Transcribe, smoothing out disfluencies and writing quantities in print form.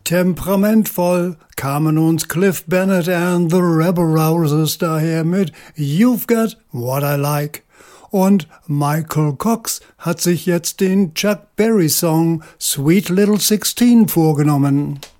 Temperamentvoll kamen uns Cliff Bennett and the Rebel Rousers daher mit You've Got What I Like. Und Michael Cox hat sich jetzt den Chuck Berry Song Sweet Little 16 vorgenommen.